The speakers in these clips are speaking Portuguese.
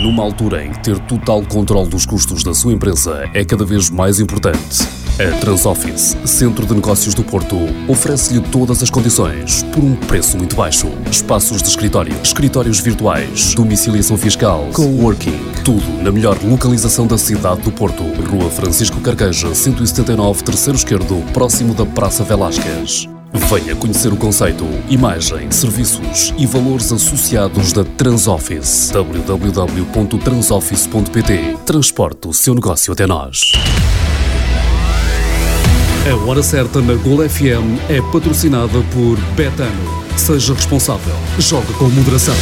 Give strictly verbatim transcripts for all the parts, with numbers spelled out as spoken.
Numa altura em que ter total controle dos custos da sua empresa é cada vez mais importante, a Transoffice, Centro de Negócios do Porto, oferece-lhe todas as condições por um preço muito baixo. Espaços de escritório, escritórios virtuais, domiciliação fiscal, coworking, tudo na melhor localização da cidade do Porto. Rua Francisco Carqueja, cento e setenta e nove, terceiro esquerdo, próximo da Praça Velásquez. Venha conhecer o conceito, imagem, serviços e valores associados da Transoffice. w w w ponto transoffice ponto p t. Transporte o seu negócio até nós. A Hora Certa na Gol F M é patrocinada por Betano. Seja responsável. Jogue com moderação.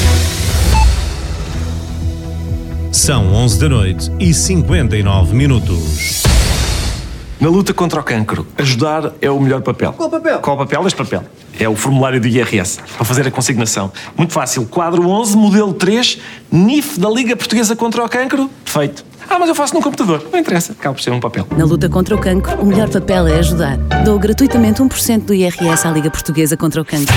São onze da noite e cinquenta e nove minutos. Na luta contra o cancro, ajudar é o melhor papel. Qual papel? Qual papel? Este papel. É o formulário do I R S, para fazer a consignação. Muito fácil. Quadro onze, modelo três, N I F da Liga Portuguesa contra o Cancro. Feito. Ah, mas eu faço num computador. Não interessa. Acaba por ser um papel. Na luta contra o cancro, o melhor papel é ajudar. Dou gratuitamente um por cento do I R S à Liga Portuguesa contra o Cancro.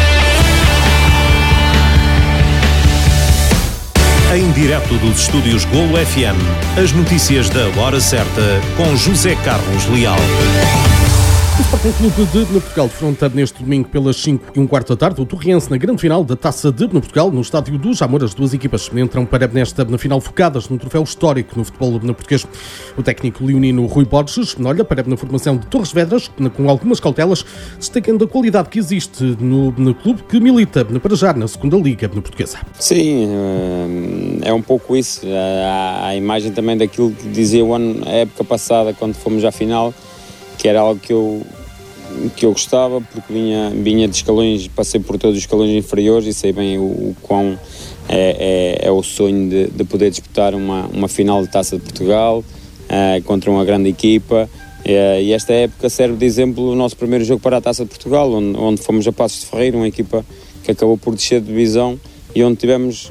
Em direto dos estúdios Golo F M, as notícias da Hora Certa com José Carlos Leal. O Sporting Clube de Portugal defronta neste domingo pelas cinco e um quarto da tarde o Torriense na grande final da Taça de Portugal no estádio do Jamor. As duas equipas entram para nesta na final focadas no troféu histórico no futebol português. O técnico leonino Rui Borges olha para na formação de Torres Vedras com algumas cautelas, destacando a qualidade que existe no, no clube que milita para já na segunda Liga portuguesa. Sim, é um pouco isso. A, a imagem também daquilo que dizia o ano, a época passada, quando fomos à final, que era algo que eu, que eu gostava, porque vinha, vinha de escalões, passei por todos os escalões inferiores e sei bem o, o quão é, é, é o sonho de, de poder disputar uma, uma final de Taça de Portugal uh, contra uma grande equipa. Uh, e esta época serve de exemplo o nosso primeiro jogo para a Taça de Portugal, onde, onde fomos a Passos de Ferreira, uma equipa que acabou por descer de divisão e onde tivemos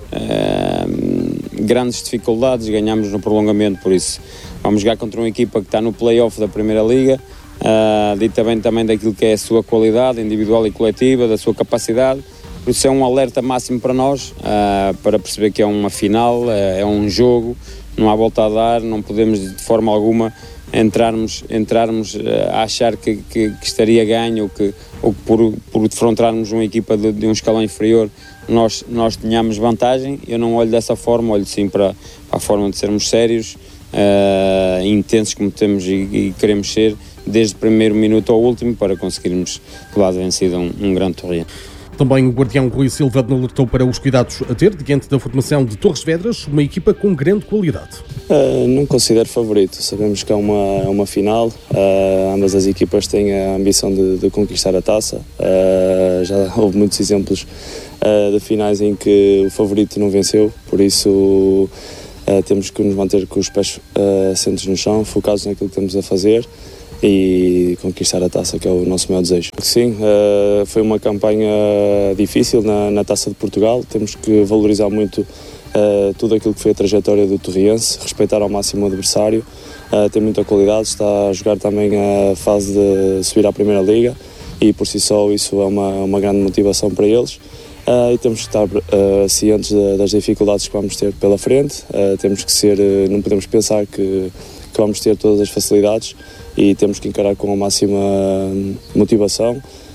uh, grandes dificuldades, ganhámos no prolongamento. Por isso vamos jogar contra uma equipa que está no play-off da Primeira Liga, uh, dito também, também daquilo que é a sua qualidade individual e coletiva, da sua capacidade. Por isso é um alerta máximo para nós, uh, para perceber que é uma final, uh, é um jogo, não há volta a dar, não podemos de forma alguma entrarmos, entrarmos uh, a achar que, que, que estaria ganho ou que, ou que por, por defrontarmos uma equipa de, de um escalão inferior nós, nós tenhamos vantagem. Eu não olho dessa forma, olho sim para, para a forma de sermos sérios, Uh, intensos como temos e, e queremos ser desde o primeiro minuto ao último para conseguirmos levar de vencida um, um grande Torriense. Também o guardião Rui Silva alertou para os cuidados a ter diante da formação de Torres Vedras, uma equipa com grande qualidade. Uh, não considero favorito, sabemos que é uma, uma final, uh, ambas as equipas têm a ambição de, de conquistar a taça, uh, já houve muitos exemplos uh, de finais em que o favorito não venceu, por isso Uh, temos que nos manter com os pés uh, assentos no chão, focados naquilo que estamos a fazer e conquistar a taça, que é o nosso maior desejo. Sim, uh, foi uma campanha difícil na, na Taça de Portugal, temos que valorizar muito uh, tudo aquilo que foi a trajetória do Torriense, respeitar ao máximo o adversário, uh, tem muita qualidade, está a jogar também a fase de subir à Primeira Liga e por si só isso é uma, uma grande motivação para eles. Uh, e temos que estar uh, cientes de, das dificuldades que vamos ter pela frente, uh, temos que ser, uh, não podemos pensar que, que vamos ter todas as facilidades e temos que encarar com a máxima motivação,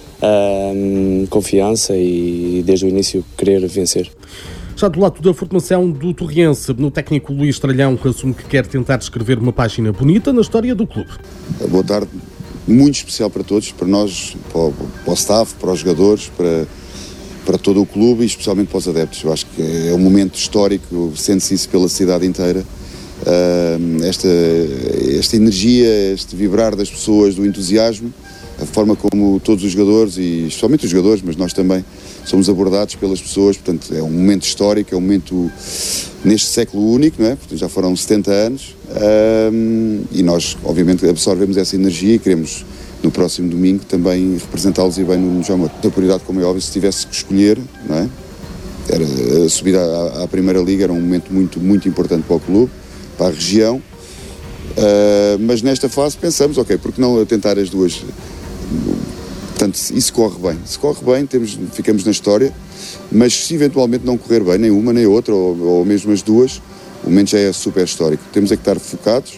uh, confiança e desde o início querer vencer. Já do lado da formação do Torriense, no técnico Luís Tralhão assume que quer tentar escrever uma página bonita na história do clube. Boa tarde, muito especial para todos, para nós, para o, para o staff, para os jogadores, para para todo o clube e especialmente para os adeptos. Eu acho que é um momento histórico, sente-se isso pela cidade inteira. Uh, esta, esta energia, este vibrar das pessoas, do entusiasmo, a forma como todos os jogadores, e especialmente os jogadores, mas nós também, somos abordados pelas pessoas, portanto é um momento histórico, é um momento neste século único, não é? Portanto, já foram setenta anos uh, e nós obviamente absorvemos essa energia e queremos no próximo domingo também representá-los e bem no Jamor. A prioridade, como é óbvio, se tivesse que escolher, não é? Era a subida à, à Primeira Liga, era um momento muito, muito importante para o clube, para a região, uh, mas nesta fase pensamos, ok, porque não tentar as duas? Portanto, isso corre bem, se corre bem, temos, ficamos na história, mas se eventualmente não correr bem, nem uma nem outra, ou, ou mesmo as duas, o momento já é super histórico. Temos é que estar focados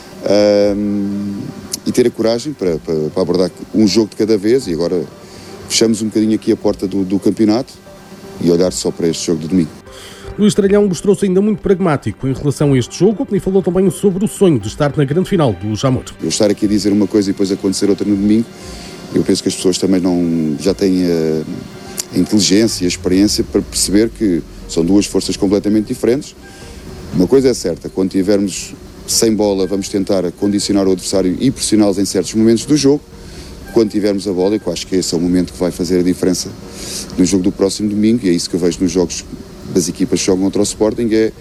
um, e ter a coragem para, para, para abordar um jogo de cada vez, e agora fechamos um bocadinho aqui a porta do, do campeonato e olhar só para este jogo de domingo. Luís Tralhão mostrou-se ainda muito pragmático em relação a este jogo e falou também sobre o sonho de estar na grande final do Jamor. Eu estar aqui a dizer uma coisa e depois acontecer outra no domingo, eu penso que as pessoas também não, já têm a, a inteligência e a experiência para perceber que são duas forças completamente diferentes. Uma coisa é certa, quando tivermos sem bola vamos tentar condicionar o adversário e pressioná-los em certos momentos do jogo. Quando tivermos a bola, eu acho que esse é o momento que vai fazer a diferença no jogo do próximo domingo, e é isso que eu vejo nos jogos das equipas que jogam contra o Sporting, é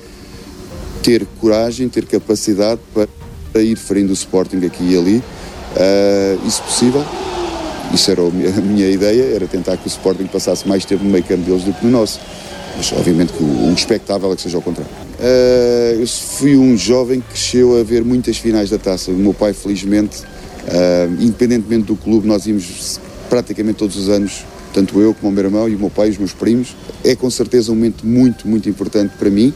ter coragem, ter capacidade para ir ferindo o Sporting aqui e ali, uh, e se possível, isso era a minha ideia, era tentar que o Sporting passasse mais tempo no meio campo deles do que no nosso, mas obviamente que o, o expectável é que seja ao contrário. Uh, eu fui um jovem que cresceu a ver muitas finais da Taça. O meu pai, felizmente, uh, independentemente do clube, nós íamos praticamente todos os anos, tanto eu como o meu irmão e o meu pai e os meus primos. É com certeza um momento muito, muito importante para mim.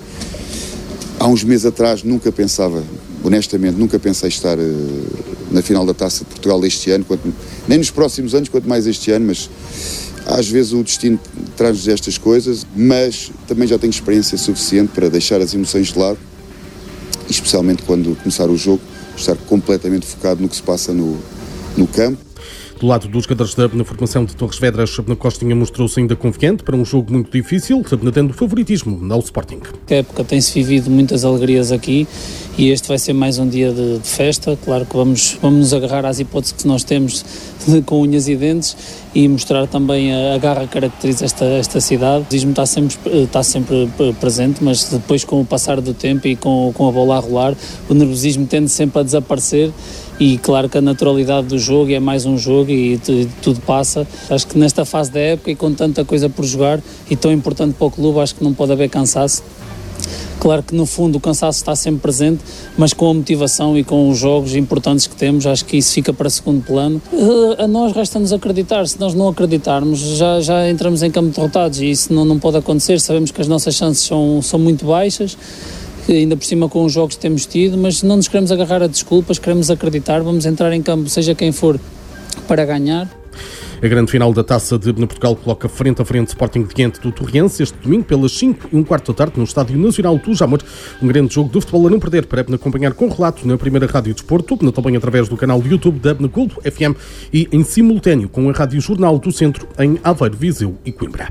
Há uns meses atrás nunca pensava, honestamente, nunca pensei estar uh, na final da Taça de Portugal este ano, quanto, nem nos próximos anos, quanto mais este ano, mas às vezes o destino traz-nos estas coisas, mas também já tenho experiência suficiente para deixar as emoções de lado, especialmente quando começar o jogo, estar completamente focado no que se passa no, no campo. Do lado dos jogadores da na formação de Torres Vedras, na Costinha mostrou-se ainda confiante para um jogo muito difícil, dando favoritismo ao Sporting. A época tem-se vivido muitas alegrias aqui e este vai ser mais um dia de, de festa. Claro que vamos, vamos nos agarrar às hipóteses que nós temos de, com unhas e dentes e mostrar também a, a garra que caracteriza esta, esta cidade. O desismo está sempre, está sempre presente, mas depois com o passar do tempo e com, com a bola a rolar, o nervosismo tende sempre a desaparecer. E claro que a naturalidade do jogo é mais um jogo e tudo passa. Acho que nesta fase da época e com tanta coisa por jogar e tão importante para o clube, acho que não pode haver cansaço. Claro que no fundo o cansaço está sempre presente, mas com a motivação e com os jogos importantes que temos, acho que isso fica para segundo plano. A nós resta-nos acreditar. Se nós não acreditarmos, já, já entramos em campo derrotados e isso não, não pode acontecer. Sabemos que as nossas chances são, são muito baixas, ainda por cima com os jogos que temos tido, mas não nos queremos agarrar a desculpas, queremos acreditar, vamos entrar em campo, seja quem for, para ganhar. A grande final da Taça de Portugal coloca frente a frente Sporting diante do Torriense este domingo pelas cinco e um quarto da tarde no Estádio Nacional do Jamor. Um grande jogo de futebol a não perder para acompanhar com relato na primeira Rádio Desporto, também através do canal do YouTube da Gold F M e em simultâneo com a Rádio Jornal do Centro em Aveiro, Viseu e Coimbra.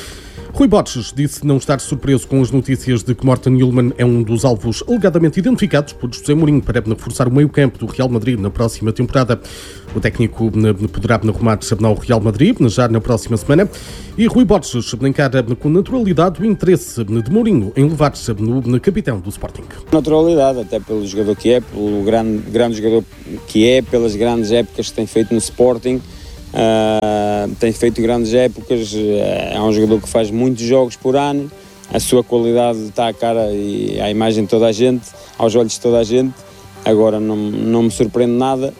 Rui Borges disse não estar surpreso com as notícias de que Morten Hjulmand é um dos alvos alegadamente identificados por José Mourinho para reforçar o meio-campo do Real Madrid na próxima temporada. O técnico poderá arrumar ao Real Madrid já na próxima semana e Rui Borges encara com naturalidade o interesse de Mourinho em levar-se no capitão do Sporting. Naturalidade, até pelo jogador que é, pelo grande, grande jogador que é, pelas grandes épocas que tem feito no Sporting. Uh, tem feito grandes épocas, é um jogador que faz muitos jogos por ano, a sua qualidade está à cara e à imagem de toda a gente, aos olhos de toda a gente. Agora não, não me surpreende nada,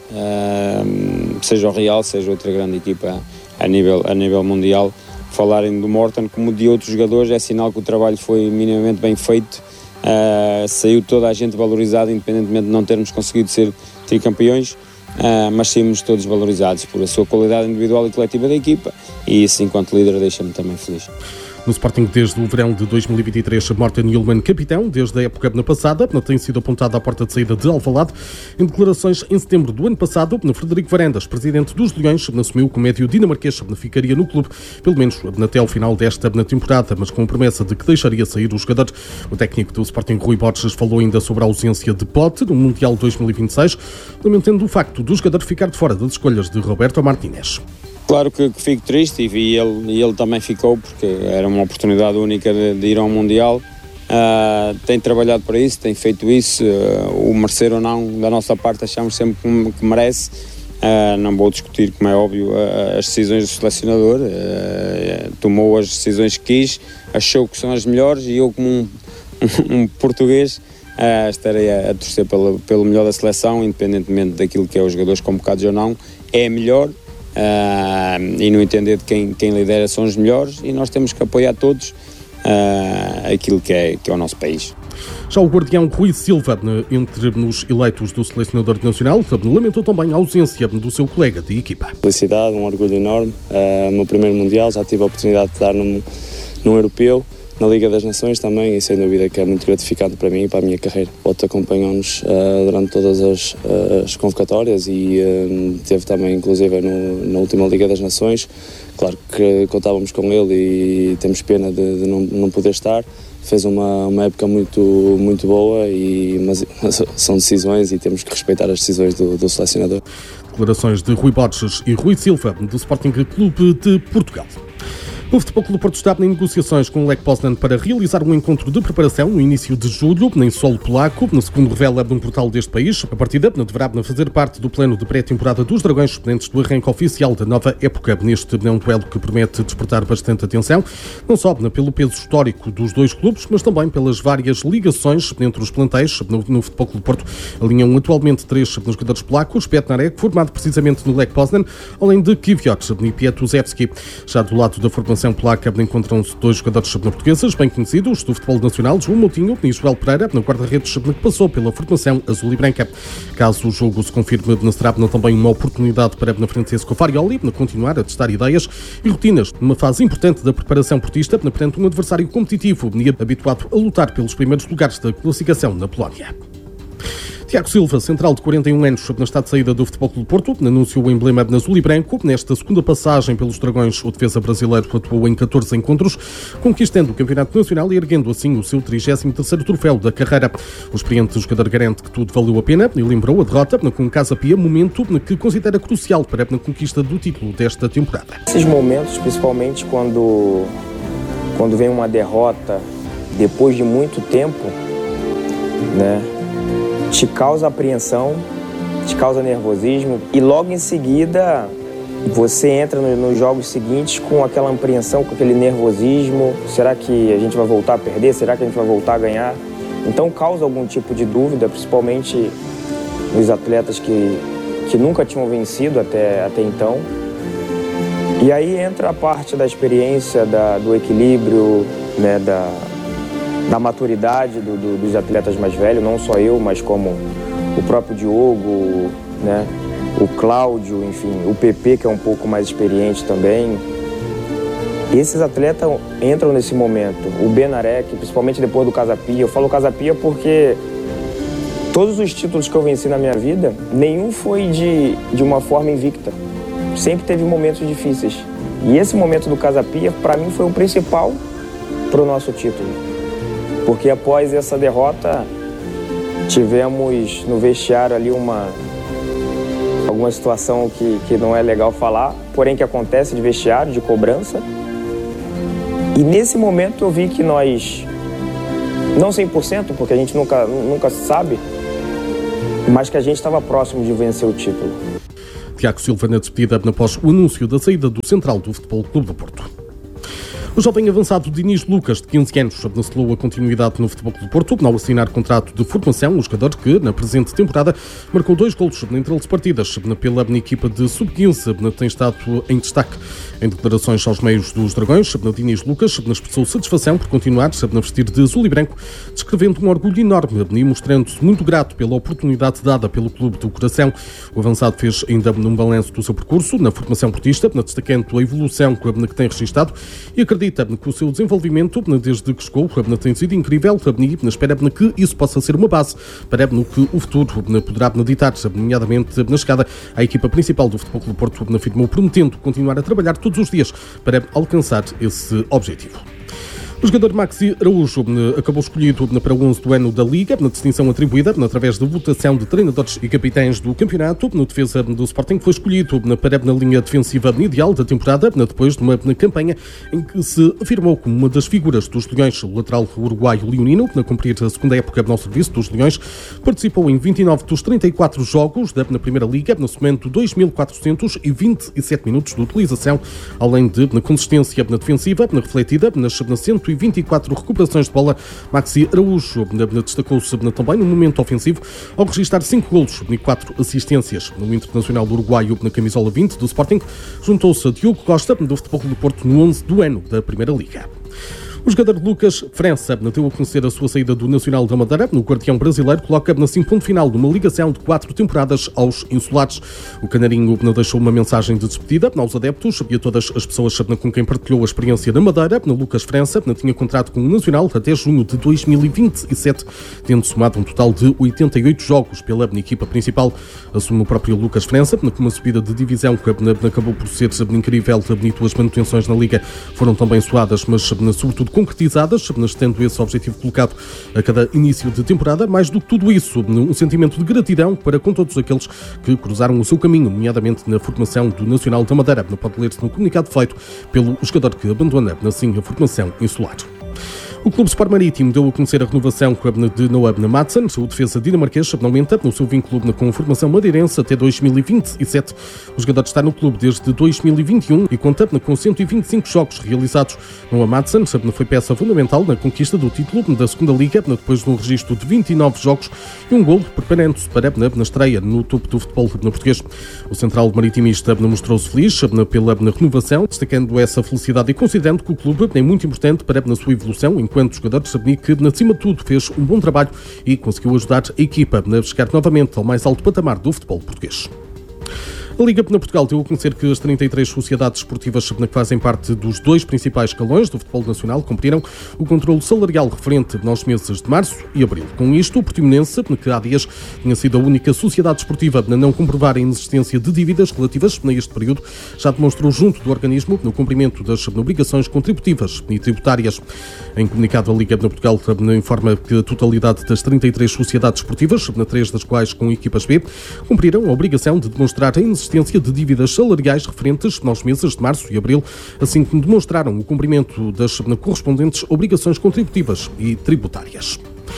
uh, seja o Real, seja outra grande equipa a nível, a nível mundial, falarem do Morten como de outros jogadores é sinal que o trabalho foi minimamente bem feito. Uh, saiu toda a gente valorizada, independentemente de não termos conseguido ser tricampeões. Uh, mas saímos todos valorizados por a sua qualidade individual e coletiva da equipa e isso enquanto líder deixa-me também feliz. No Sporting desde o verão de dois mil e vinte e três, Morten Hjulmand capitão, desde a época passada, tem sido apontado à porta de saída de Alvalade. Em declarações em setembro do ano passado, Frederico Varandas, presidente dos Leões, assumiu que o médio dinamarquês ficaria no clube, pelo menos até ao final desta temporada, mas com a promessa de que deixaria sair os jogadores. O técnico do Sporting, Rui Borges, falou ainda sobre a ausência de Pote no Mundial dois mil e vinte e seis, lamentando o facto do jogador ficar de fora das escolhas de Roberto Martínez. Claro que, que fico triste e ele, e ele também ficou porque era uma oportunidade única de, de ir ao Mundial. Uh, tem trabalhado para isso, tem feito isso, uh, o merecer ou não, da nossa parte achamos sempre que, que merece. Uh, não vou discutir, como é óbvio, uh, as decisões do selecionador, uh, tomou as decisões que quis, achou que são as melhores e eu como um, um, um português uh, estarei a, a torcer pelo, pelo melhor da seleção, independentemente daquilo que é os jogadores convocados ou não, é melhor. Uh, e no entender de quem, quem lidera são os melhores e nós temos que apoiar todos uh, aquilo que é, que é o nosso país. Já o guardião Rui Silva, entre os eleitos do selecionador nacional, lamentou também a ausência do seu colega de equipa. Felicidade, um orgulho enorme. Uh, o meu primeiro Mundial, já tive a oportunidade de dar num, num europeu, na Liga das Nações também, e sem dúvida que é muito gratificante para mim e para a minha carreira. O Otto acompanhou-nos uh, durante todas as, uh, as convocatórias e uh, teve também, inclusive, no, na última Liga das Nações. Claro que contávamos com ele e temos pena de, de não, não poder estar. Fez uma, uma época muito, muito boa, e, mas, mas são decisões e temos que respeitar as decisões do, do selecionador. Declarações de Rui Borges e Rui Silva, do Sporting Clube de Portugal. O Futebol Clube do Porto está em negociações com o Lech Poznan para realizar um encontro de preparação no início de julho, em solo polaco, no segundo revela de um portal deste país. A partida deverá fazer parte do plano de pré-temporada dos Dragões, antes do arranque oficial da nova época. Neste é um duelo que promete despertar bastante atenção, não só pelo peso histórico dos dois clubes, mas também pelas várias ligações entre os plantéis. No, no Futebol Clube do Porto alinham atualmente três jogadores polacos: Bednarek, formado precisamente no Lech Poznan, além de Kiwiot e Pietuzewski. Já do lado da formação polaca encontram-se dois jogadores portugueses bem conhecidos do futebol nacional, João Moutinho e Joel Pereira, na guarda-redes que passou pela formação azul e branca. Caso o jogo se confirme, será também uma oportunidade para Francesco Farioli continuar a testar ideias e rotinas numa fase importante da preparação portista perante um adversário competitivo e habituado a lutar pelos primeiros lugares da classificação na Polónia. Tiago Silva, central de quarenta e um anos, na estado de saída do Futebol Clube do Porto, anunciou o emblema de azul e branco. Nesta segunda passagem pelos Dragões, o defesa brasileiro atuou em catorze encontros, conquistando o Campeonato Nacional e erguendo assim o seu trigésimo terceiro troféu da carreira. O experiente jogador garante que tudo valeu a pena e lembrou a derrota com o Casa Pia, momento que considera crucial para a conquista do título desta temporada. Esses momentos, principalmente quando, quando vem uma derrota depois de muito tempo, né? Te causa apreensão, te causa nervosismo, e logo em seguida você entra nos jogos seguintes com aquela apreensão, com aquele nervosismo. Será que a gente vai voltar a perder? Será que a gente vai voltar a ganhar? Então causa algum tipo de dúvida, principalmente nos atletas que, que nunca tinham vencido até, até então. E aí entra a parte da experiência, da, do equilíbrio, né, da... da maturidade do, do, dos atletas mais velhos, não só eu, mas como o próprio Diogo, né, o Cláudio, enfim, o P P, que é um pouco mais experiente também. E esses atletas entram nesse momento. O Bednarek, principalmente depois do Casa Pia. Eu falo Casa Pia porque todos os títulos que eu venci na minha vida, nenhum foi de, de uma forma invicta. Sempre teve momentos difíceis. E esse momento do Casa Pia, para mim, foi o principal para o nosso título. Porque após essa derrota, tivemos no vestiário ali uma alguma situação que, que não é legal falar, porém que acontece de vestiário, de cobrança. E nesse momento eu vi que nós, não cem por cento, porque a gente nunca, nunca sabe, mas que a gente estava próximo de vencer o título. Tiago Silva na despedida após o anúncio da saída do central do Futebol Clube do Porto. O jovem avançado Diniz Lucas, de quinze anos, selou a continuidade no Futebol Clube do Porto ao assinar contrato de formação. O jogador que, na presente temporada, marcou dois golos entre treze partidas pela equipa de sub quinze, tem estado em destaque. Em declarações aos meios dos Dragões, Diniz Lucas expressou satisfação por continuar a vestir de azul e branco, descrevendo um orgulho enorme e mostrando-se muito grato pela oportunidade dada pelo Clube do Coração. O avançado fez ainda um balanço do seu percurso na formação portista, destacando a evolução que tem registado e acredita que o seu desenvolvimento, desde que chegou, tem sido incrível e espera que isso possa ser uma base para que o futuro poderá ditar, nomeadamente na chegada à equipa principal do Futebol Clube do Porto, afirmou, prometendo continuar a trabalhar todos os dias para alcançar esse objetivo. O jogador Maxi Araújo acabou escolhido para o onze do ano da Liga, na distinção atribuída através da votação de treinadores e capitães do campeonato. No defesa do Sporting foi escolhido para a linha defensiva ideal da temporada, depois de uma campanha em que se afirmou como uma das figuras dos Leões. O lateral uruguaio Leonino, na cumprir a segunda época no serviço dos Leões, participou em vinte e nove dos trinta e quatro jogos na Primeira Liga, somando dois mil quatrocentos e vinte e sete minutos de utilização, além de na consistência na defensiva, na refletida nas cento e vinte e quatro recuperações de bola. Maxi Araújo destacou-se também no momento ofensivo ao registrar cinco golos e quatro assistências. No internacional uruguaio, na camisola vinte do Sporting, juntou-se a Diogo Costa do Futebol Clube do Porto no onze do ano da Primeira Liga. O jogador Lucas França deu a conhecer a sua saída do Nacional da Madeira. No Guardião brasileiro coloca na cinco ponto final numa ligação de quatro temporadas aos insulares. O canarinho deixou uma mensagem de despedida aos adeptos e a todas as pessoas com quem partilhou a experiência na Madeira. Lucas França tinha contrato com o Nacional até junho de dois mil e vinte e sete, tendo somado um total de oitenta e oito jogos pela equipa principal. Assume o próprio Lucas França, com uma subida de divisão que acabou por ser incrível. As manutenções na Liga foram também suadas, mas sobretudo concretizadas, estando esse objetivo colocado a cada início de temporada. Mais do que tudo isso, um sentimento de gratidão para com todos aqueles que cruzaram o seu caminho, nomeadamente na formação do Nacional da Madeira. Pode ler-se no comunicado feito pelo jogador que abandona assim a formação insular. O Clube Sport Marítimo deu a conhecer a renovação de Noah Madsen, o defesa dinamarquês, aumenta no seu vínculo com a formação madeirense até dois mil e vinte e sete. O jogador está no clube desde dois mil e vinte e um e conta com cento e vinte e cinco jogos realizados. Noah Madsen foi peça fundamental na conquista do título da segunda Liga, depois de um registro de vinte e nove jogos e um golo, preparando-se para na estreia no topo do futebol português. O central maritimista mostrou-se feliz pela renovação, destacando essa felicidade e considerando que o clube é muito importante para a sua evolução enquanto jogador. Sabia que, acima de tudo, fez um bom trabalho e conseguiu ajudar a equipa a chegar novamente ao mais alto patamar do futebol português. A Liga de Portugal deu a conhecer que as trinta e três sociedades esportivas que fazem parte dos dois principais escalões do futebol nacional cumpriram o controle salarial referente nos meses de março e abril. Com isto, o Portimonense, que há dias tinha sido a única sociedade esportiva a não comprovar a inexistência de dívidas relativas a este período, já demonstrou junto do organismo no cumprimento das obrigações contributivas e tributárias. Em comunicado, a Liga de Portugal informa que a totalidade das trinta e três sociedades esportivas, três das quais com equipas B, cumpriram a obrigação de demonstrar a inexistência de dívidas salariais referentes aos meses de março e abril, assim como demonstraram o cumprimento das correspondentes obrigações contributivas e tributárias.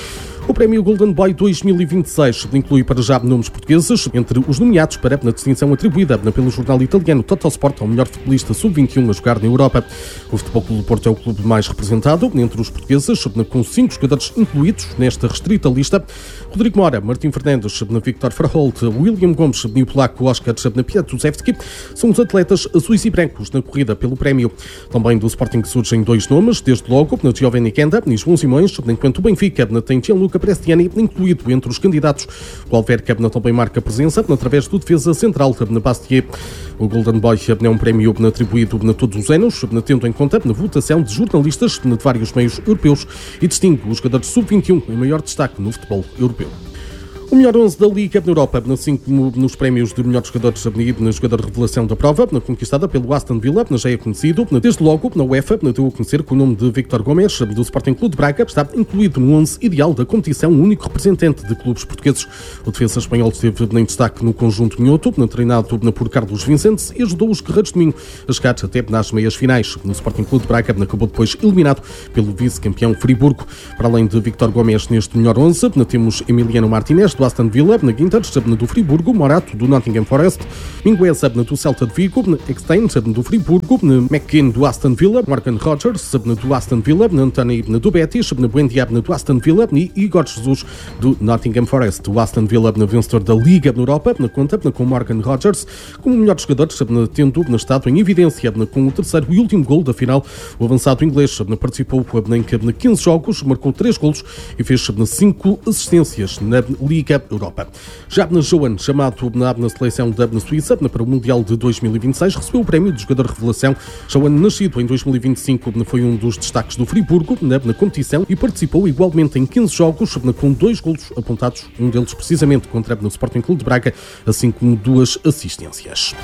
O prémio Golden Boy dois mil e vinte e seis inclui para já nomes portugueses entre os nomeados para a distinção atribuída pelo jornal italiano Totalsport ao melhor futebolista sub vinte e um a jogar na Europa. O Futebol Clube do Porto é o clube mais representado entre os portugueses, com cinco jogadores incluídos nesta restrita lista. Rodrigo Mora, Martim Fernandes, Victor Verholt, William Gomes e o polaco Oskar Piatuzewski são os atletas azuis e brancos na corrida pelo prémio. Também do Sporting surgem dois nomes, desde logo Giovanni Kenda e João Simões, enquanto o Benfica tem Gianluca Prestiani incluído entre os candidatos. O Alverca também marca presença através do defesa central na Bastier. O Golden Boy é um prémio atribuído a todos os anos, tendo em conta a votação de jornalistas de vários meios europeus e distingue os jogadores sub vinte e um em maior destaque no futebol europeu. O melhor onze da Liga na Europa, assim como nos prémios de melhores jogadores na jogador revelação da prova, na conquistada pelo Aston Villa, já é conhecido. Desde logo, na UEFA, deu a conhecer que o nome de Victor Gomes, do Sporting Clube de Braga, está incluído no onze ideal da competição, o único representante de clubes portugueses. O defesa espanhol esteve em destaque no conjunto minhoto, treinado por Carlos Vicente, e ajudou os guerreiros de Minho a chegar até nas meias finais. No Sporting Clube de Braga, acabou depois eliminado pelo vice-campeão Friburgo. Para além de Victor Gomes neste melhor onze, temos Emiliano Martinez, do Aston Villa, na Guinter, do Friburgo, Morato, do Nottingham Forest, Mingueza, do Celta de Vigo, Eckstein, do Friburgo, McKean, do Aston Villa, Morgan Rogers, do Aston Villa, Anthony, do Betis, Buendia, do Aston Villa e Igor Jesus, do Nottingham Forest. O Aston Villa, vencedor da Liga na Europa, na conta com Morgan Rogers como o melhor jogador, tendo estado em evidência com o terceiro e último gol da final. O avançado inglês participou em quinze jogos, marcou três golos e fez cinco assistências na Liga Europa. Já na Joan, chamado na seleção da Suíça para o Mundial de dois mil e vinte e seis, recebeu o prémio de jogador revelação. Joan, nascido em dois mil e vinte e cinco, foi um dos destaques do Friburgo na, na competição e participou igualmente em quinze jogos com dois golos apontados, um deles precisamente contra o Sporting Clube de Braga, assim como duas assistências.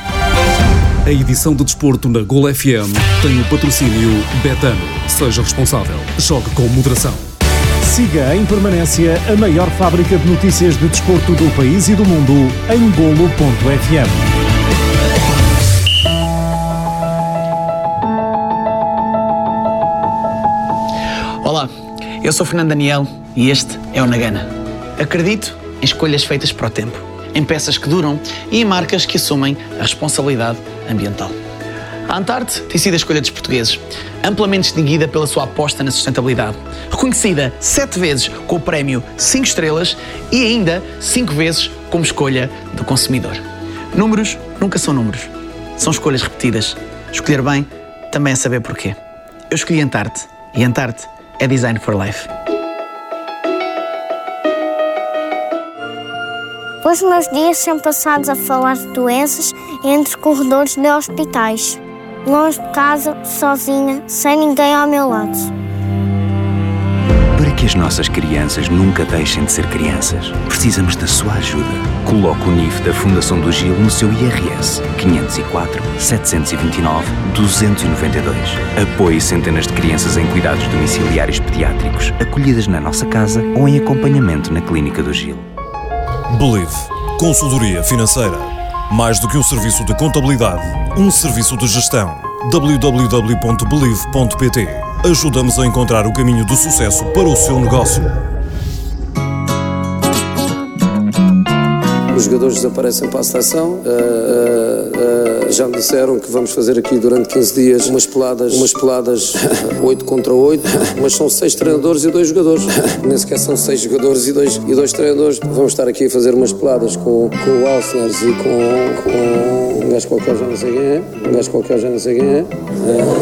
A edição de desporto na Gol F M tem o patrocínio Betano. Seja responsável. Jogue com moderação. Siga em permanência a maior fábrica de notícias de desporto do país e do mundo em golo ponto f m. Olá, eu sou Fernando Daniel e este é o Nagana. Acredito em escolhas feitas para o tempo, em peças que duram e em marcas que assumem a responsabilidade ambiental. A Antarte tem sido a escolha dos portugueses, amplamente distinguida pela sua aposta na sustentabilidade, reconhecida sete vezes com o prémio cinco estrelas e ainda cinco vezes como escolha do consumidor. Números nunca são números, são escolhas repetidas. Escolher bem também é saber porquê. Eu escolhi Antarte E Antarte é Design for Life. Os meus dias são passados a falar de doenças entre corredores de hospitais. Longe de casa, sozinha, sem ninguém ao meu lado. Para que as nossas crianças nunca deixem de ser crianças, precisamos da sua ajuda. Coloque o N I F da Fundação do Gil no seu I R S quinhentos e quatro, setecentos e vinte e nove, duzentos e noventa e dois. Apoie centenas de crianças em cuidados domiciliários pediátricos, acolhidas na nossa casa ou em acompanhamento na Clínica do Gil. Believe. Consultoria financeira. Mais do que um serviço de contabilidade, um serviço de gestão. w w w ponto believe ponto p t. Ajuda-nos a encontrar o caminho do sucesso para o seu negócio. Os jogadores desaparecem para a seleção. Uh, uh, uh, já me disseram que vamos fazer aqui durante quinze dias umas peladas, umas peladas oito contra oito, mas são seis treinadores e dois jogadores. Nem sequer são seis jogadores e dois, e dois treinadores. Vamos estar aqui a fazer umas peladas com, com o Alcners e com, com um gajo qualquer, já não sei quem é. Um gajo qualquer, já não sei quem é. Uh,